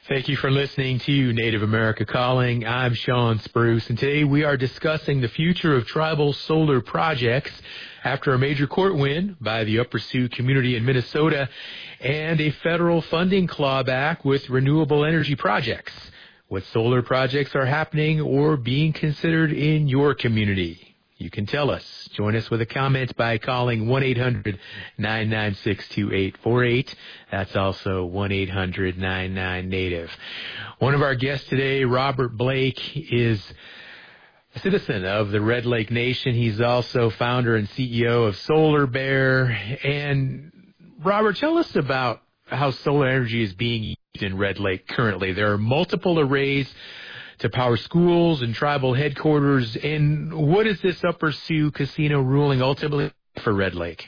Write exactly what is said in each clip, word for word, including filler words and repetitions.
Thank you for listening to Native America Calling. I'm Sean Spruce, and today we are discussing the future of tribal solar projects after a major court win by the Upper Sioux community in Minnesota and a federal funding clawback with renewable energy projects. What solar projects are happening or being considered in your community? You can tell us. Join us with a comment by calling one eight hundred nine nine six two eight four eight. That's also one eight hundred nine nine Native. One of our guests today, Robert Blake, is a citizen of the Red Lake Nation. He's also founder and C E O of Solar Bear. And Robert, tell us about how solar energy is being used in Red Lake currently. There are multiple arrays to power schools and tribal headquarters. And what is this Upper Sioux casino ruling ultimately for Red Lake?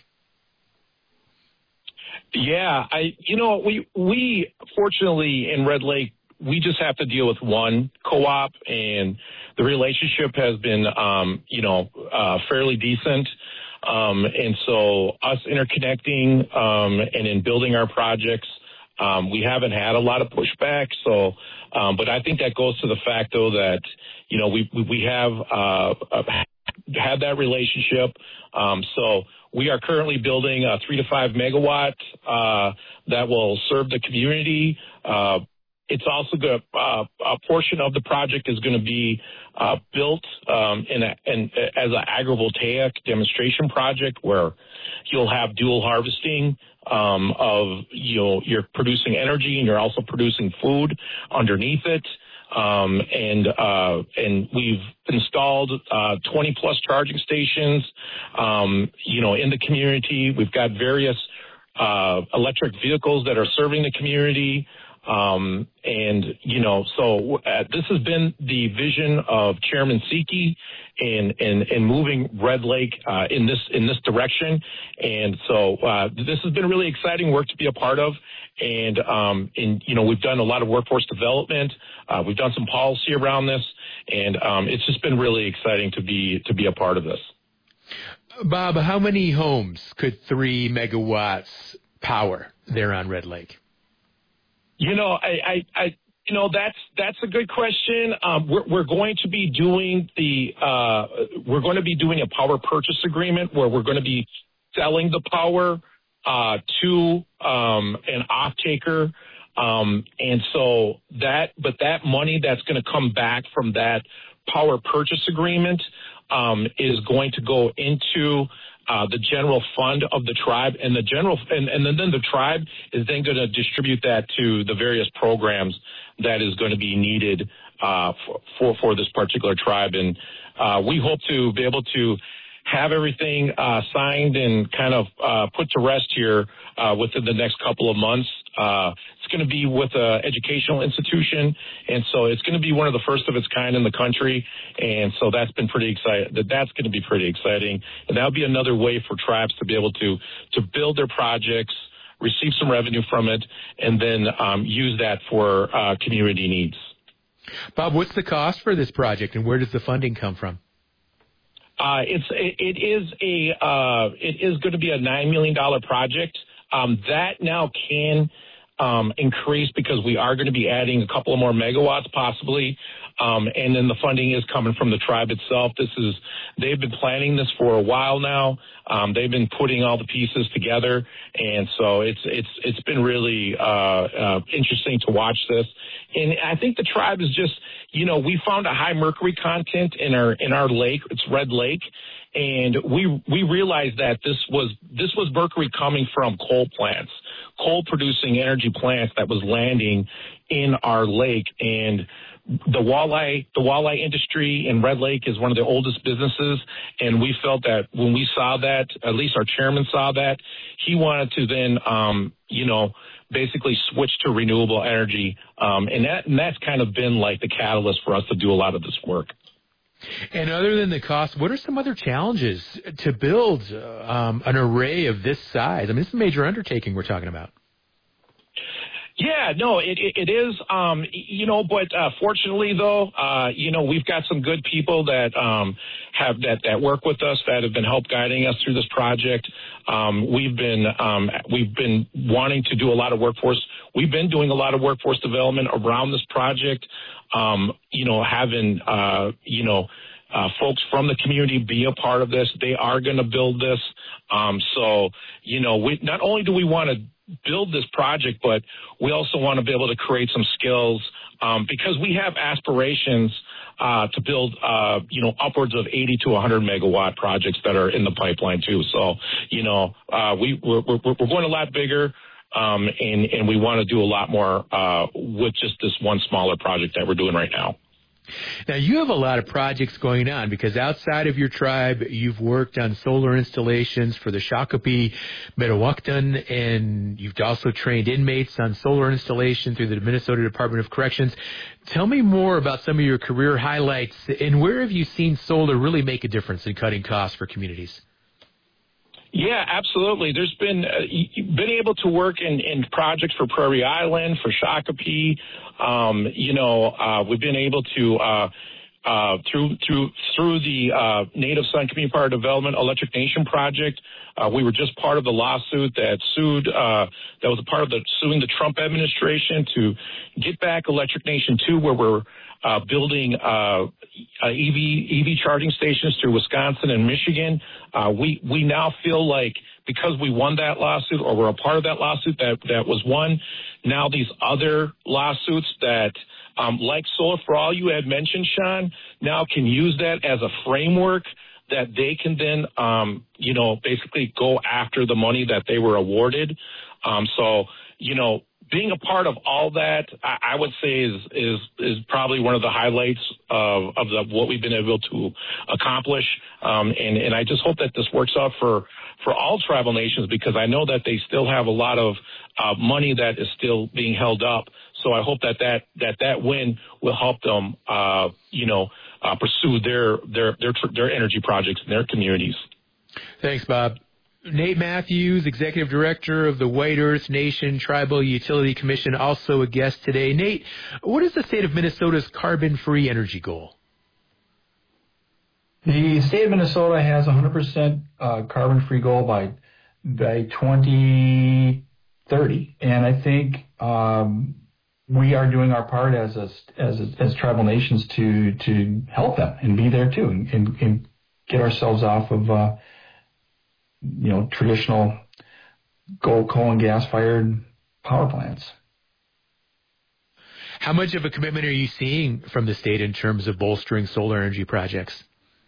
Yeah, I, you know, we, we fortunately in Red Lake, we just have to deal with one co-op, and the relationship has been, um, you know, uh, fairly decent. Um, and so us interconnecting, um, and in building our projects, Um, we haven't had a lot of pushback, so, um, but I think that goes to the fact, though, that, you know, we, we, we have, uh, uh, had that relationship. Um, so we are currently building a three to five megawatt, uh, that will serve the community. Uh, it's also going to, uh, a portion of the project is going to be, uh, built, um, in a, in, as an agrivoltaic demonstration project where you'll have dual harvesting, um, of, you know, you're producing energy and you're also producing food underneath it. Um, and, uh, and we've installed, uh, twenty plus charging stations, um, you know, in the community. We've got various, uh, electric vehicles that are serving the community. Um, and, you know, so uh, this has been the vision of Chairman Siki in, in, in moving Red Lake, uh, in this, in this direction. And so, uh, this has been really exciting work to be a part of. And, um, and, you know, we've done a lot of workforce development. Uh, we've done some policy around this, and, um, it's just been really exciting to be, to be a part of this. Bob, how many homes could three megawatts power there on Red Lake? You know, I, I, I, you know, that's, that's a good question. Um, we're, we're going to be doing the, uh, we're going to be doing a power purchase agreement where we're going to be selling the power, uh, to, um, an off-taker. Um, and so that, but that money that's going to come back from that power purchase agreement, um, is going to go into, Uh, the general fund of the tribe, and the general, and, and then, then the tribe is then going to distribute that to the various programs that is going to be needed uh, for, for for this particular tribe. And uh, we hope to be able to have everything uh, signed and kind of uh, put to rest here uh, within the next couple of months. Uh, it's going to be with an educational institution, and so it's going to be one of the first of its kind in the country. And so that's been pretty exciting. That that's going to be pretty exciting, and that'll be another way for tribes to be able to to build their projects, receive some revenue from it, and then um, use that for uh, community needs. Bob, what's the cost for this project, and where does the funding come from? Uh, it's it, it is a uh, it is going to be a nine million dollar project. Um, that now can um, increase because we are going to be adding a couple of more megawatts possibly, um, and then the funding is coming from the tribe itself. This is they've been planning this for a while now. Um, they've been putting all the pieces together, and so it's it's it's been really uh, uh, interesting to watch this. And I think the tribe is just, you know, we found a high mercury content in our in our lake. It's Red Lake, and we we realized that this was this was mercury coming from coal plants, coal producing energy plants that was landing in our lake. And the walleye the walleye industry in Red Lake is one of the oldest businesses, and we felt that when we saw that, at least our chairman saw that, he wanted to then um, you know. basically switch to renewable energy. Um, and that, and that's kind of been like the catalyst for us to do a lot of this work. And other than the cost, what are some other challenges to build um, an array of this size? I mean, this is a major undertaking we're talking about. Yeah, no, it, it, it is, um, you know, but, uh, fortunately though, uh, you know, we've got some good people that, um, have, that, that work with us that have been help guiding us through this project. Um, we've been, um, we've been wanting to do a lot of workforce. We've been doing a lot of workforce development around this project. Um, you know, having, uh, you know, Uh, folks from the community be a part of this. They are going to build this. Um, so, you know, we, not only do we want to build this project, but we also want to be able to create some skills um, because we have aspirations uh, to build, uh, you know, upwards of eighty to one hundred megawatt projects that are in the pipeline too. So, you know, uh, we, we're, we're, we're going a lot bigger. Um, and, and we want to do a lot more uh, with just this one smaller project that we're doing right now. Now, you have a lot of projects going on because outside of your tribe, you've worked on solar installations for the Shakopee Mdewakanton, and you've also trained inmates on solar installation through the Minnesota Department of Corrections. Tell me more about some of your career highlights, and where have you seen solar really make a difference in cutting costs for communities? Yeah, absolutely. There's been uh, been able to work in, in projects for Prairie Island, for Shakopee. Um, you know, uh, we've been able to uh, uh, through through through the uh, Native Son Community Power Development Electric Nation project. Uh, we were just part of the lawsuit that sued uh, that was a part of the suing the Trump administration to get back Electric Nation two, where we're Uh, building uh, uh, E V E V charging stations through Wisconsin and Michigan. Uh, we we now feel like because we won that lawsuit, or we're a part of that lawsuit that that was won. Now these other lawsuits that, um, like Solar for All you had mentioned, Sean, now can use that as a framework that they can then, um, you know, basically go after the money that they were awarded. Um, so, you know. Being a part of all that, I, I would say is, is, is probably one of the highlights of, of the, what we've been able to accomplish. Um, and, and I just hope that this works out for, for all tribal nations, because I know that they still have a lot of uh, money that is still being held up. So I hope that that, that, that win will help them, uh, you know, uh, pursue their, their, their, their energy projects in their communities. Thanks, Bob. Nate Matthews, Executive Director of the White Earth Nation Tribal Utility Commission, also a guest today. Nate, what is the state of Minnesota's carbon-free energy goal? The state of Minnesota has a one hundred percent uh, carbon-free goal by by twenty thirty, and I think um, we are doing our part as a, as a, as tribal nations to to help them and be there too, and, and, and get ourselves off of uh, you know, traditional coal, coal and gas-fired power plants. How much of a commitment are you seeing from the state in terms of bolstering solar energy projects?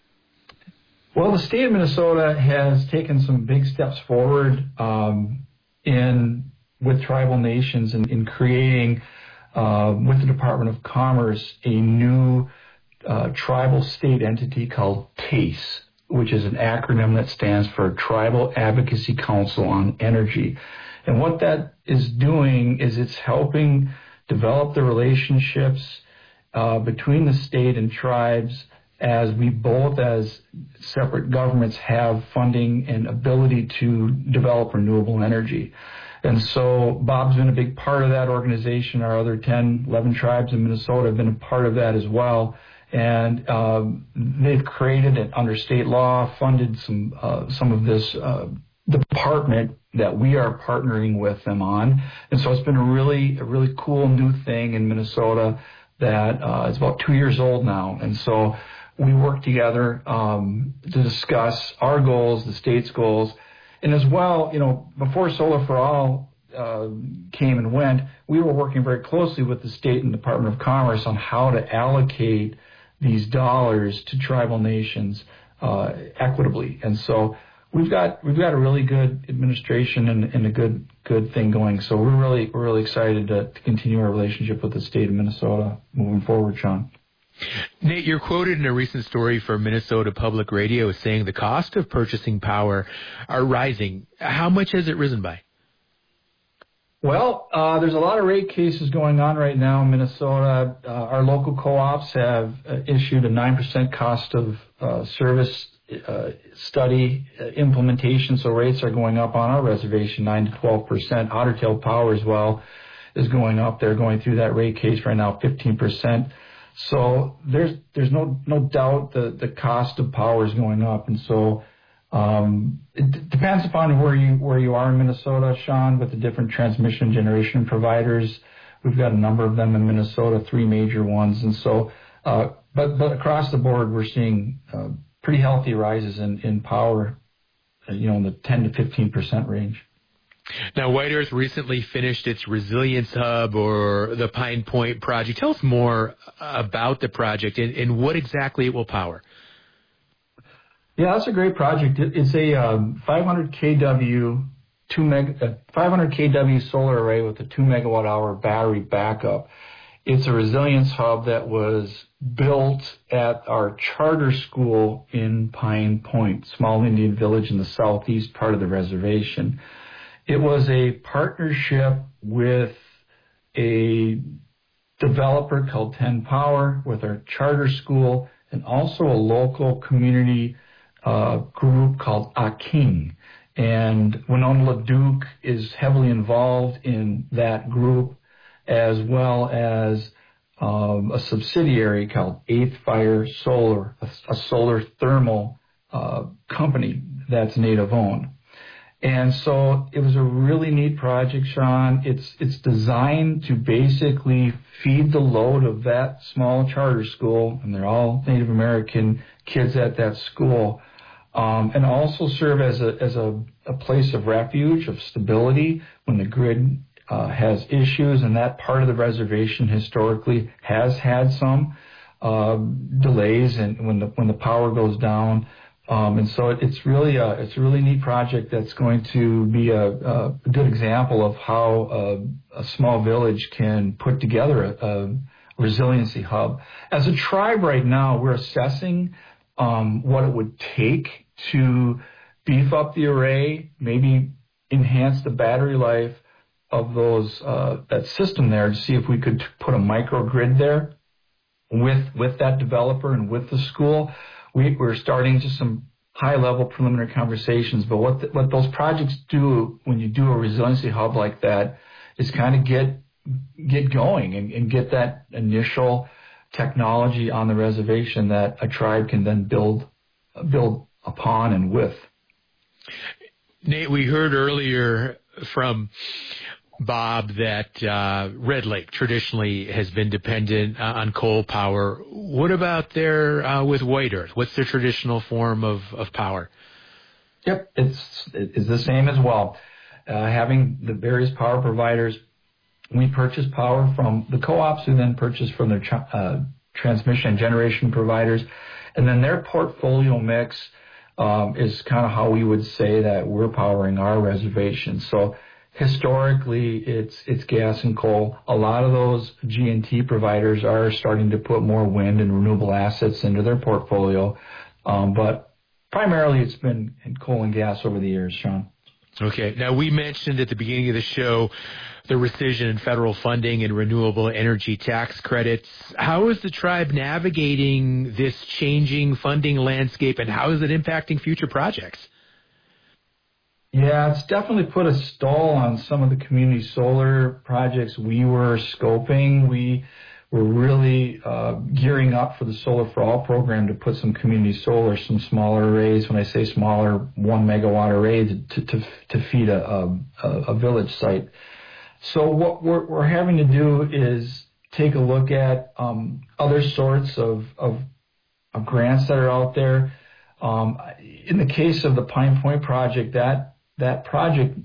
Well, the state of Minnesota has taken some big steps forward um, in with tribal nations in, in creating, uh, with the Department of Commerce, a new uh, tribal state entity called TACE, which is an acronym that stands for Tribal Advocacy Council on Energy. And what that is doing is it's helping develop the relationships uh, between the state and tribes, as we both as separate governments have funding and ability to develop renewable energy. And so Bob's been a big part of that organization. Our other ten, eleven tribes in Minnesota have been a part of that as well. And um, they've created it under state law, funded some uh, some of this uh, department that we are partnering with them on. And so it's been a really a really cool new thing in Minnesota that uh, is about two years old now. And so we work together um, to discuss our goals, the state's goals, and as well, you know, before Solar for All uh, came and went, we were working very closely with the state and Department of Commerce on how to allocate these dollars to tribal nations uh, equitably. And so we've got we've got a really good administration and, and a good good thing going. So we're really we're really excited to, to continue our relationship with the state of Minnesota moving forward, Sean. Nate, you're quoted in a recent story for Minnesota Public Radio as saying the cost of purchasing power are rising. How much has it risen by? Well, uh, there's a lot of rate cases going on right now in Minnesota. Uh, our local co-ops have uh, issued a nine percent cost of uh, service uh, study uh, implementation, so rates are going up on our reservation, nine to twelve percent. Otter Tail Power as well is going up. They're going through that rate case right now, fifteen percent. So there's there's no no doubt the the cost of power is going up, and so um, it d- depends upon where you where you are in Minnesota, Sean, with the different transmission generation providers. We've got a number of them in Minnesota, three major ones, and so uh, but but across the board we're seeing uh, pretty healthy rises in in power, uh, you know, in the ten to fifteen percent range. Now, White Earth recently finished its Resilience Hub, or the Pine Point project. Tell us more about the project and, and what exactly it will power. Yeah, that's a great project. It, it's a um, five hundred kilowatt two meg, uh, five hundred kilowatt solar array with a two megawatt hour battery backup. It's a resilience hub that was built at our charter school in Pine Point, small Indian village in the southeast part of the reservation. It was a partnership with a developer called Ten Power, with our charter school, and also a local community uh, group called Aking. And Winona LaDuke is heavily involved in that group, as well as um, a subsidiary called Eighth Fire Solar, a, a solar thermal uh, company that's native owned. And so it was a really neat project, Sean. It's it's designed to basically feed the load of that small charter school, and they're all Native American kids at that school, um, and also serve as a as a, a place of refuge, of stability when the grid uh, has issues. And that part of the reservation historically has had some uh, delays, and when the when the power goes down. Um, and so it, it's really a, it's a really neat project that's going to be a, a good example of how a, a small village can put together a, a resiliency hub. As a tribe right now, we're assessing um, what it would take to beef up the array, maybe enhance the battery life of those uh, that system there, to see if we could put a microgrid there with with that developer and with the school. We, we're starting just some high-level preliminary conversations, but what the, what those projects do when you do a resiliency hub like that is kind of get get going and, and get that initial technology on the reservation that a tribe can then build build upon and with. Nate, we heard earlier from Bob that uh, Red Lake traditionally has been dependent uh, on coal power. What about there uh, with White Earth? What's their traditional form of, of power? Yep, it's it's the same as well. Uh, having the various power providers, we purchase power from the co-ops, who then purchase from their tra- uh, transmission and generation providers, and then their portfolio mix um, is kind of how we would say that we're powering our reservation. So historically, it's it's gas and coal. A lot of those G and T providers are starting to put more wind and renewable assets into their portfolio, um, but primarily it's been coal and gas over the years, Sean. Okay. Now, we mentioned at the beginning of the show the rescission in federal funding and renewable energy tax credits. How is the tribe navigating this changing funding landscape, and how is it impacting future projects? Yeah, it's definitely put a stall on some of the community solar projects we were scoping. We were really uh, gearing up for the Solar for All program to put some community solar, some smaller arrays. When I say smaller, one megawatt arrays to to, to feed a, a, a village site. So what we're, we're having to do is take a look at um, other sorts of, of, of grants that are out there. Um, in the case of the Pine Point project, that that project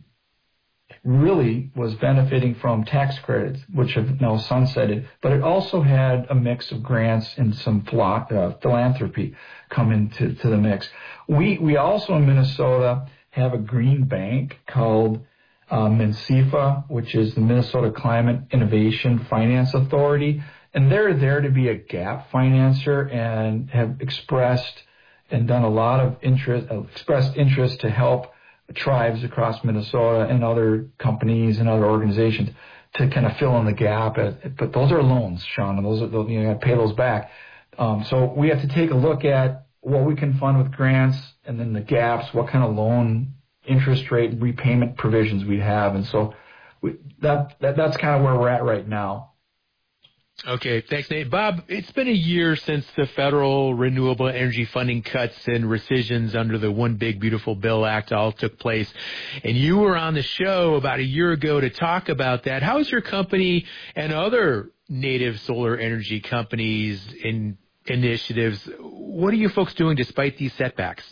really was benefiting from tax credits, which have now sunsetted, but it also had a mix of grants and some philo- uh, philanthropy come into to the mix. We we also in Minnesota have a green bank called uh, MNCIFA, which is the Minnesota Climate Innovation Finance Authority, and they're there to be a gap financer and have expressed and done a lot of interest, uh, expressed interest to help tribes across Minnesota and other companies and other organizations to kind of fill in the gap. But those are loans, Sean, and those are, you know, you got to pay those back. Um, so we have to take a look at what we can fund with grants, and then the gaps, what kind of loan interest rate repayment provisions we have. And so we, that, that that's kind of where we're at right now. Okay, thanks, Nate. Bob, it's been a year since the federal renewable energy funding cuts and rescissions under the One Big Beautiful Bill Act all took place, and you were on the show about a year ago to talk about that. How is your company and other native solar energy companies in initiatives, what are you folks doing despite these setbacks?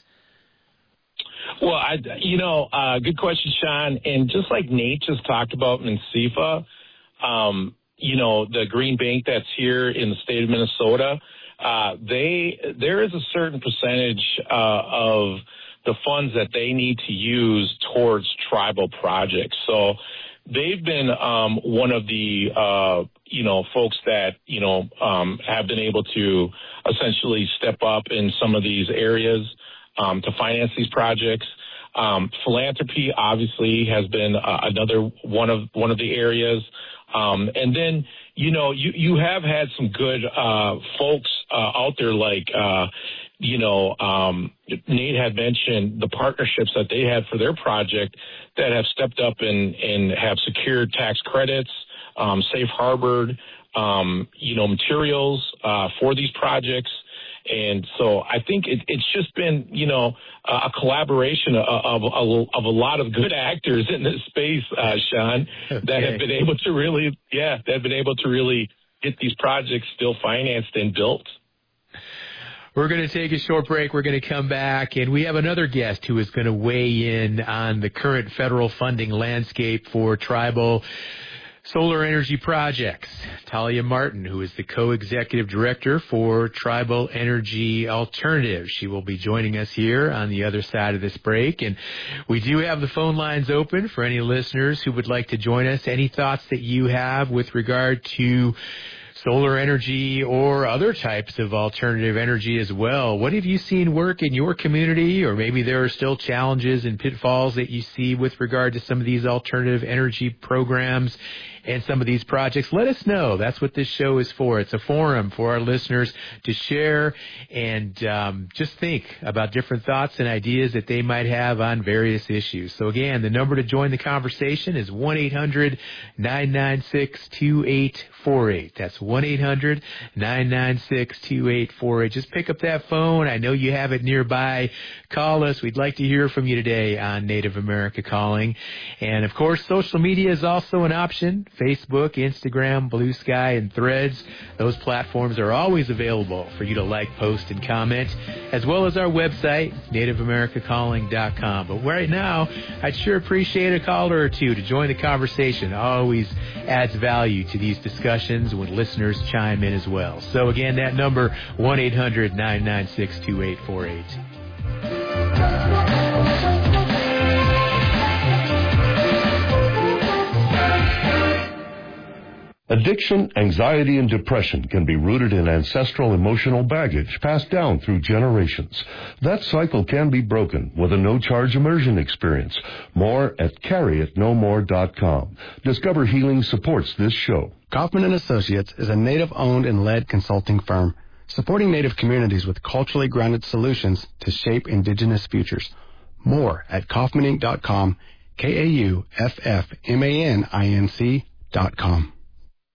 Well, I, you know, uh, good question, Sean. And just like Nate just talked about in SEFA, um, you know, the Green Bank that's here in the state of Minnesota, uh, they there is a certain percentage uh, of the funds that they need to use towards tribal projects. So they've been um, one of the, uh, you know, folks that, you know, um, have been able to essentially step up in some of these areas um, to finance these projects. Um, philanthropy obviously has been uh, another one of one of the areas. Um, and then, you know, you, you have had some good uh, folks uh, out there like, uh, you know, um, Nate had mentioned the partnerships that they had for their project that have stepped up and, and have secured tax credits, um, safe harbored, um, you know, materials uh, for these projects. And so I think it, it's just been, you know, uh, a collaboration of, of, of a lot of good actors in this space, uh, Sean, okay. that have been able to really, yeah, that have been able to really get these projects still financed and built. We're going to take a short break. We're going to come back, and we have another guest who is going to weigh in on the current federal funding landscape for tribal solar energy projects. Talia Martin, who is the co-executive director for Tribal Energy Alternatives. She will be joining us here on the other side of this break. And we do have the phone lines open for any listeners who would like to join us. Any thoughts that you have with regard to solar energy or other types of alternative energy as well. What have you seen work in your community, or maybe there are still challenges and pitfalls that you see with regard to some of these alternative energy programs and some of these projects? Let us know. That's what this show is for. It's a forum for our listeners to share and um, just think about different thoughts and ideas that they might have on various issues. So again, the number to join the conversation is one eight hundred nine nine six two eight four eight. That's one eight hundred nine nine six two eight four eight. Just pick up that phone. I know you have it nearby. Call us. We'd like to hear from you today on Native America Calling. And of course, social media is also an option. Facebook, Instagram, Blue Sky, and Threads. Those platforms are always available for you to like, post, and comment, as well as our website, native america calling dot com. But right now, I'd sure appreciate a caller or two to join the conversation. It always adds value to these discussions when listeners chime in as well. So again, that number, one eight hundred nine nine six two eight four eight. Addiction, anxiety, and depression can be rooted in ancestral emotional baggage passed down through generations. That cycle can be broken with a no-charge immersion experience. More at carry it no more dot com. Discover Healing supports this show. Kaufman and Associates is a Native-owned and led consulting firm supporting Native communities with culturally grounded solutions to shape Indigenous futures. More at kaufman inc dot com, K A U F F M A N I N C dot com.